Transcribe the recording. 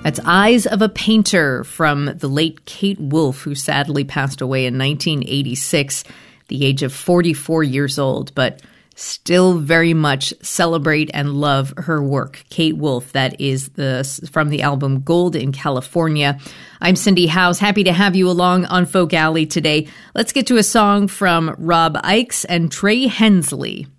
That's Eyes of a Painter from the late Kate Wolf, who sadly passed away in 1986, the age of 44 years old, but still very much celebrate and love her work. Kate Wolf, that is from the album Gold in California. I'm Cindy Howes, happy to have you along on Folk Alley today. Let's get to a song from Rob Ickes and Trey Hensley.